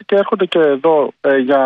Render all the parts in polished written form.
και έρχονται και εδώ για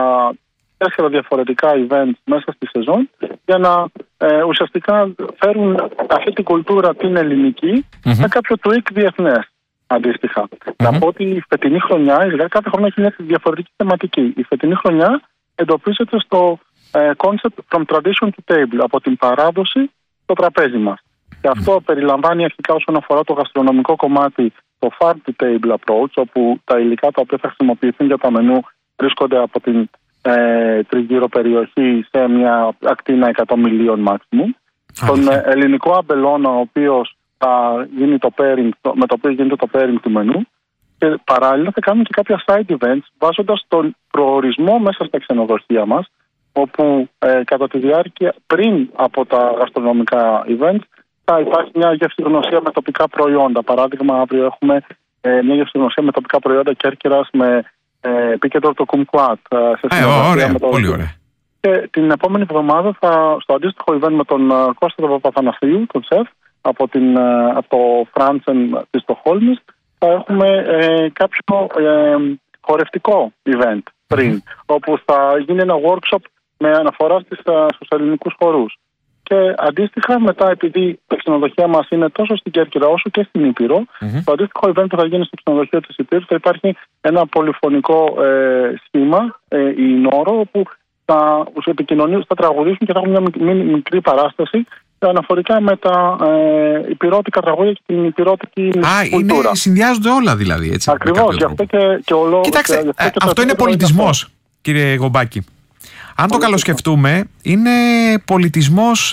4 διαφορετικά events μέσα στη σεζόν για να ουσιαστικά φέρουν αυτή την κουλτούρα την ελληνική με κάποιο tweak διεθνές αντίστοιχα. Να πω ότι η φετινή χρονιά, δηλαδή κάθε χρονιά έχει μια διαφορετική θεματική. Η φετινή χρονιά εντοπίζεται στο concept from tradition to table, από την παράδοση στο τραπέζι μας. Και αυτό περιλαμβάνει αρχικά όσον αφορά το γαστρονομικό κομμάτι το farm to table approach, όπου τα υλικά τα οποία θα χρησιμοποιηθούν για τα μενού βρίσκονται από την τριγύρω περιοχή σε μια ακτίνα 100 μιλίων maximum. Τον ελληνικό αμπελώνα, ο οποίος θα γίνει με το οποίο γίνεται το pairing του μενού. Και παράλληλα θα κάνουμε και κάποια side events βάζοντας τον προορισμό μέσα στα ξενοδοχεία μας, όπου κατά τη διάρκεια πριν από τα γαστρονομικά events θα υπάρχει μια γευστογνωσία με τοπικά προϊόντα. Παράδειγμα, αύριο έχουμε μια γευστογνωσία με τοπικά προϊόντα Κέρκυρας με επίκεντρο το κουμκουάτ. Ωραία, πολύ ωραία. Και την επόμενη εβδομάδα στο αντίστοιχο event με τον Κώστα Παπαθανασίου, τον σεφ, από το Φράντσεν της Στοχόλμης, θα έχουμε κάποιο χορευτικό event πριν, όπου θα γίνει ένα workshop με αναφορά στους ελληνικούς χορούς. Και αντίστοιχα μετά, επειδή τα ξενοδοχεία μας είναι τόσο στην Κέρκυρα όσο και στην Ήπειρο, το αντίστοιχο event που θα γίνει στο ξενοδοχείο της Ήπειρου θα υπάρχει ένα πολυφωνικό σχήμα, η Νόρο, όπου θα τραγουδήσουν και θα έχουν μια μικρή παράσταση αναφορικά με τα υπηρώτικα τραγούδια και την υπηρώτικη κουλτούρα. Συνδυάζονται όλα δηλαδή, έτσι. Ακριβώς, γι' αυτό και ο λόγος. Κοιτάξτε, αυτό είναι πολιτισμός, κύριε Γομπάκη. Αν το καλοσκεφτούμε, είναι πολιτισμός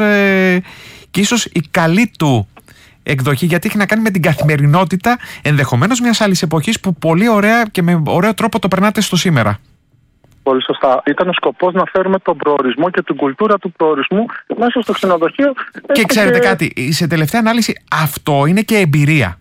και ίσως η καλή του εκδοχή, γιατί έχει να κάνει με την καθημερινότητα ενδεχομένως μιας άλλης εποχής που πολύ ωραία και με ωραίο τρόπο το περνάτε στο σήμερα. Πολύ σωστά. Ήταν ο σκοπός να φέρουμε τον προορισμό και την κουλτούρα του προορισμού μέσα στο ξενοδοχείο. Και ξέρετε κάτι, σε τελευταία ανάλυση αυτό είναι και εμπειρία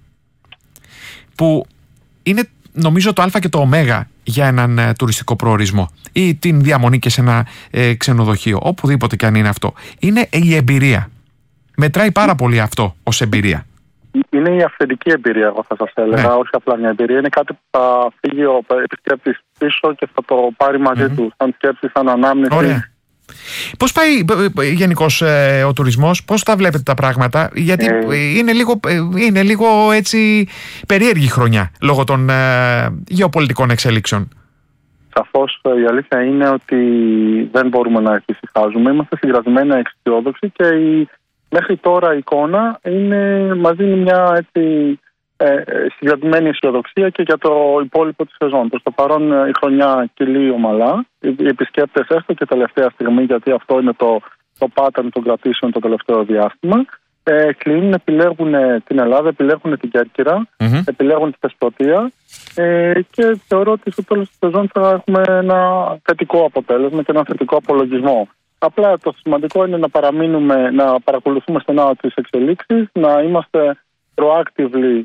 που είναι νομίζω το α και το ω για έναν τουριστικό προορισμό ή την διαμονή και σε ένα ξενοδοχείο, οπουδήποτε και αν είναι αυτό. Είναι η εμπειρία. Μετράει πάρα πολύ αυτό ως εμπειρία. Είναι η αυθεντική εμπειρία, εγώ θα σας έλεγα, όχι απλά μια εμπειρία. Είναι κάτι που θα φύγει ο επισκέπτης πίσω και θα το πάρει μαζί του, σαν σκέψη, σαν ανάμνηση. Ωραία. Πώς πάει γενικώς ο τουρισμός, πώς τα βλέπετε τα πράγματα, γιατί είναι λίγο έτσι περίεργη χρονιά λόγω των γεωπολιτικών εξελίξεων. Σαφώς η αλήθεια είναι ότι δεν μπορούμε να εφησυχάζουμε. Είμαστε συγκρατημένοι αισιόδοξοι και μέχρι τώρα η εικόνα μας δίνει μια έτσι συγκρατημένη αισιοδοξία και για το υπόλοιπο της σεζόν. Προς το παρόν η χρονιά κυλεί ομαλά. Οι επισκέπτες έστω και τελευταία στιγμή, γιατί αυτό είναι το pattern των κρατήσεων το τελευταίο διάστημα, κλείνουν, επιλέγουν την Ελλάδα, επιλέγουν την Κέρκυρα, επιλέγουν τη Θεσπρωτεία και θεωρώ ότι στο τέλος της σεζόν θα έχουμε ένα θετικό αποτέλεσμα και ένα θετικό απολογισμό. Απλά το σημαντικό είναι να παρακολουθούμε στενά τις εξελίξεις, να είμαστε proactively,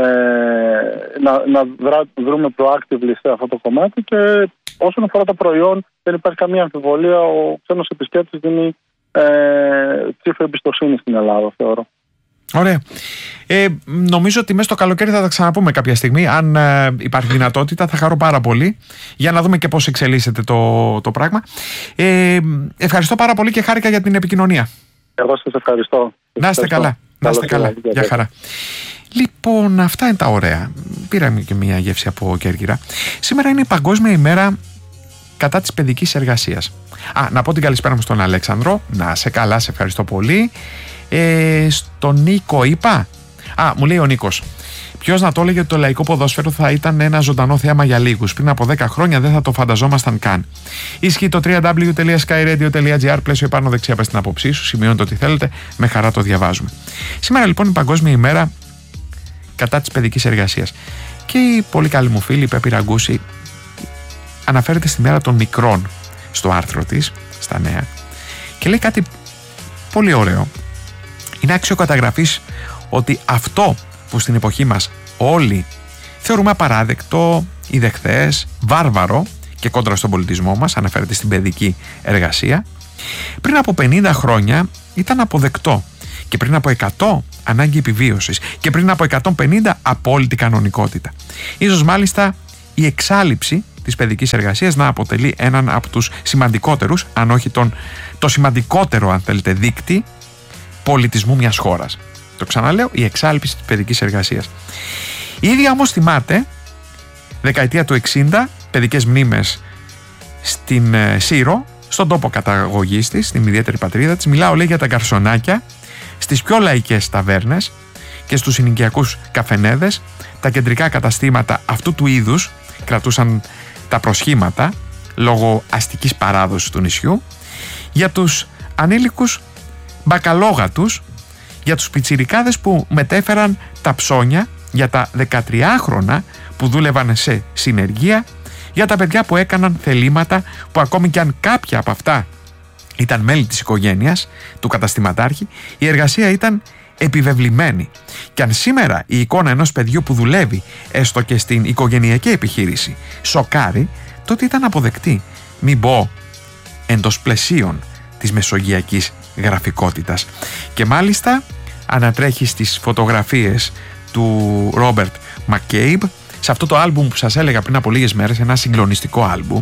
να δρούμε proactively σε αυτό το κομμάτι και όσον αφορά το προϊόν δεν υπάρχει καμία αμφιβολία, ο ξένος επισκέπτης δίνει ψήφο εμπιστοσύνη στην Ελλάδα, θεωρώ. Ωραία. Νομίζω ότι μέσα στο καλοκαίρι θα τα ξαναπούμε κάποια στιγμή. Αν υπάρχει δυνατότητα, θα χαρώ πάρα πολύ για να δούμε και πώς εξελίσσεται το πράγμα. Ευχαριστώ πάρα πολύ και χάρηκα για την επικοινωνία. Εγώ σας ευχαριστώ. Να είστε καλά. Να είστε καλά. Γεια χαρά. Λοιπόν, αυτά είναι τα ωραία. Πήραμε και μια γεύση από Κέρκυρα. Σήμερα είναι η Παγκόσμια ημέρα κατά της παιδικής εργασίας. Να πω την καλησπέρα μου στον Αλέξανδρο. Να είσαι καλά, σε ευχαριστώ πολύ. Στον Νίκο είπα. Μου λέει ο Νίκος, ποιος να το έλεγε ότι το λαϊκό ποδόσφαιρο θα ήταν ένα ζωντανό θέαμα για λίγους. Πριν από 10 χρόνια δεν θα το φανταζόμασταν καν. Ισχύει το www.skyradio.gr, πλαίσιο επάνω δεξιά, πες την άποψή σου, σημειώνετε ό,τι θέλετε, με χαρά το διαβάζουμε. Σήμερα λοιπόν η Παγκόσμια ημέρα κατά της παιδικής εργασίας. Και η πολύ καλή μου φίλη η Πέπη Ραγκούση αναφέρεται στη μέρα των μικρών στο άρθρο της, στα νέα, και λέει κάτι πολύ ωραίο. Είναι άξιο καταγραφής ότι αυτό που στην εποχή μας όλοι θεωρούμε απαράδεκτο, ιδεχθές, βάρβαρο και κόντρα στον πολιτισμό μας, αναφέρεται στην παιδική εργασία, πριν από 50 χρόνια ήταν αποδεκτό και πριν από 100 ανάγκη επιβίωσης και πριν από 150 απόλυτη κανονικότητα. Ίσως μάλιστα η εξάλειψη της παιδικής εργασίας να αποτελεί έναν από τους σημαντικότερους, αν όχι το σημαντικότερο, αν θέλετε, δείκτη πολιτισμού μιας χώρας. Το ξαναλέω, η εξάλειψη της παιδικής εργασίας. Η ίδια όμως θυμάται, δεκαετία του 60, παιδικές μνήμες στην Σύρο, στον τόπο καταγωγής της, στην ιδιαίτερη πατρίδα της. Μιλάω, λέει, για τα γκαρσονάκια στις πιο λαϊκές ταβέρνες και στους συνοικιακούς καφενέδες. Τα κεντρικά καταστήματα αυτού του είδους κρατούσαν τα προσχήματα λόγω αστικής παράδοσης του νησιού. Για τους ανήλικους μπακαλόγατους, για τους πιτσιρικάδες που μετέφεραν τα ψώνια, για τα 13χρονα που δούλευαν σε συνεργεία, για τα παιδιά που έκαναν θελήματα, που ακόμη κι αν κάποια από αυτά ήταν μέλη της οικογένειας του καταστηματάρχη, η εργασία ήταν επιβεβλημένη. Και αν σήμερα η εικόνα ενός παιδιού που δουλεύει έστω και στην οικογενειακή επιχείρηση σοκάρει, τότε ήταν αποδεκτή, μην πω εντός πλαισίων της μεσογειακής γραφικότητας. Και μάλιστα ανατρέχει στις φωτογραφίες του Ρόμπερτ Μακκέιμπ, σε αυτό το άλμπουμ που σας έλεγα πριν από λίγες μέρες, ένα συγκλονιστικό άλμπουμ,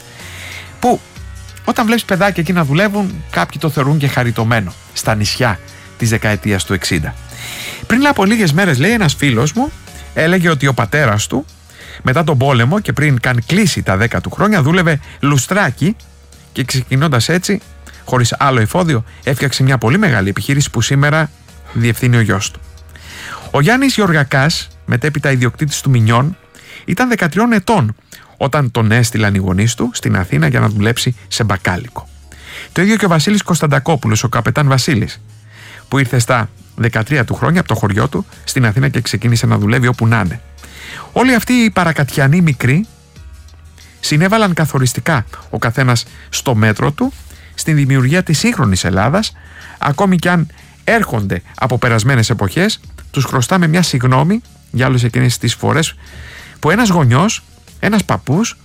που όταν βλέπεις παιδάκια εκεί να δουλεύουν, κάποιοι το θεωρούν και χαριτωμένο, στα νησιά της δεκαετίας του 60. Πριν από λίγες μέρες, λέει, ένας φίλος μου έλεγε ότι ο πατέρας του μετά τον πόλεμο και πριν καν κλείσει τα 10 του χρόνια δούλευε λουστράκι και ξεκινώντας έτσι, χωρίς άλλο εφόδιο, έφτιαξε μια πολύ μεγάλη επιχείρηση που σήμερα διευθύνει ο γιος του. Ο Γιάννης Γεωργακάς, μετέπειτα ιδιοκτήτης του Μινιών, ήταν 13 ετών όταν τον έστειλαν οι γονείς του στην Αθήνα για να δουλέψει σε μπακάλικο. Το ίδιο και ο Βασίλης Κωνσταντακόπουλος, ο καπετάν Βασίλης, που ήρθε στα 13 του χρόνια από το χωριό του στην Αθήνα και ξεκίνησε να δουλεύει όπου να είναι. Όλοι αυτοί οι παρακατιανοί μικροί συνέβαλαν καθοριστικά, ο καθένας στο μέτρο του, στην δημιουργία της σύγχρονης Ελλάδας. Ακόμη κι αν έρχονται από περασμένες εποχές, τους χρωστάμε μια συγγνώμη για όλες εκείνες τις φορές που ένας γονιός, ένας παππούς,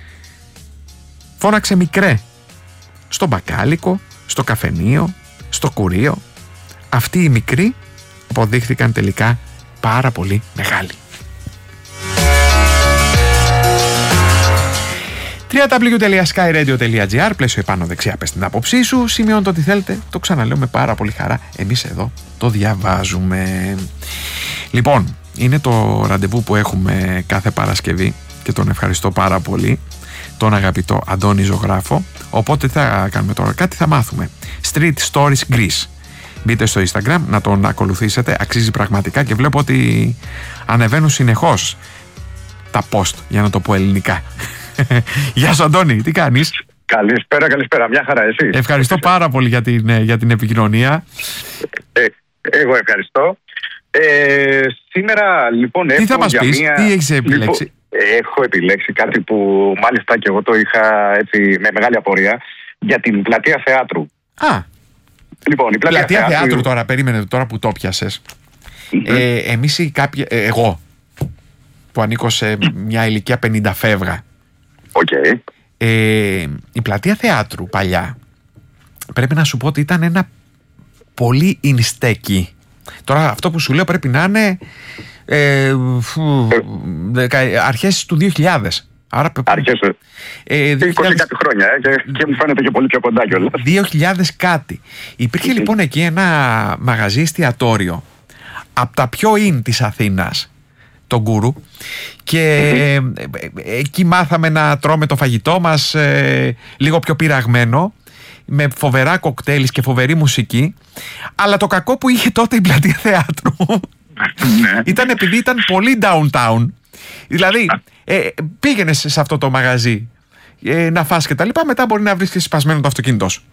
φώναξε μικρέ στο μπακάλικο, στο καφενείο, στο κουρίο. Αυτοί οι μικροί αποδείχθηκαν τελικά πάρα πολύ μεγάλοι. www.skyradio.gr, πλαίσιο επάνω δεξιά, πες την άποψή σου, σημειώνω το ότι θέλετε, το ξαναλέω με πάρα πολύ χαρά, εμείς εδώ το διαβάζουμε. Λοιπόν, είναι το ραντεβού που έχουμε κάθε Παρασκευή και τον ευχαριστώ πάρα πολύ, τον αγαπητό Αντώνη Ζωγράφο. Οπότε τι θα κάνουμε τώρα, κάτι θα μάθουμε. Street Stories Greece. Μπείτε στο Instagram να τον ακολουθήσετε, αξίζει πραγματικά και βλέπω ότι ανεβαίνουν συνεχώς τα post, για να το πω ελληνικά. Γεια σου Αντώνη, τι κάνεις? Καλησπέρα, μια χαρά, εσύ? Ευχαριστώ πάρα πολύ για την επικοινωνία. Εγώ ευχαριστώ. Σήμερα λοιπόν τι θα μας πεις, τι έχεις επιλέξει? Λοιπόν, έχω επιλέξει κάτι που μάλιστα και εγώ το είχα έτσι με μεγάλη απορία, για την πλατεία θεάτρου. Λοιπόν, η πλατεία θεάτρου τώρα, περίμενε τώρα που το πιάσες. Εμείς εγώ που ανήκω σε μια ηλικία 50 φεύγα. Okay. Η πλατεία θεάτρου παλιά, πρέπει να σου πω ότι ήταν ένα πολύ ινστέκι. Τώρα αυτό που σου λέω πρέπει να είναι αρχές του 2000. Άρα, αρχές 20 κάτι χρόνια και μου φαίνεται και πολύ πιο κοντά κιόλας. 2000 κάτι. Υπήρχε λοιπόν εκεί ένα μαγαζί εστιατόριο από τα πιο in της Αθήνας, τον Γκούρου, και εκεί μάθαμε να τρώμε το φαγητό μας λίγο πιο πειραγμένο, με φοβερά κοκτέιλς και φοβερή μουσική. Αλλά το κακό που είχε τότε η πλατεία θεάτρου ήταν επειδή ήταν πολύ downtown. Δηλαδή πήγαινες σε αυτό το μαγαζί να φας και τα λοιπά, μετά μπορεί να βρεις και σπασμένο το αυτοκίνητό σου.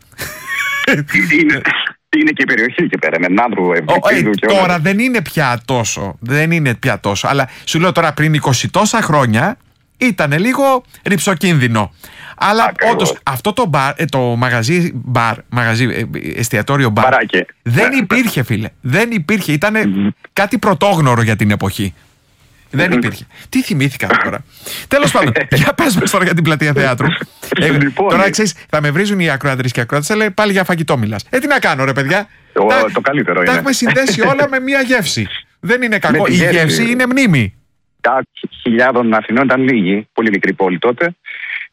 Είναι και η περιοχή εκεί πέρα, με Ναύρου, Ευδοκίδου και όλα. Τώρα δεν είναι πια τόσο. Αλλά σου λέω τώρα, πριν 20 τόσα χρόνια ήταν λίγο ρυψοκίνδυνο. Αλλά όντως αυτό το μαγαζί, εστιατόριο μπαρ, δεν υπήρχε, φίλε. Δεν υπήρχε. Ήταν κάτι πρωτόγνωρο για την εποχή. Δεν υπήρχε. Τι θυμήθηκα τώρα. Τέλος πάντων, για πες μας τώρα για την πλατεία θεάτρου. Τώρα ξέρεις, θα με βρίζουν οι ακροατρίες και οι ακροατές, αλλά πάλι για φαγητό μιλάς. Τι να κάνω, ρε παιδιά. Το καλύτερο είναι. Τα έχουμε συνδέσει όλα με μία γεύση. Δεν είναι κακό. Η γεύση είναι μνήμη. 10.000 Αθηνών, ήταν λίγοι, πολύ μικρή πόλη τότε.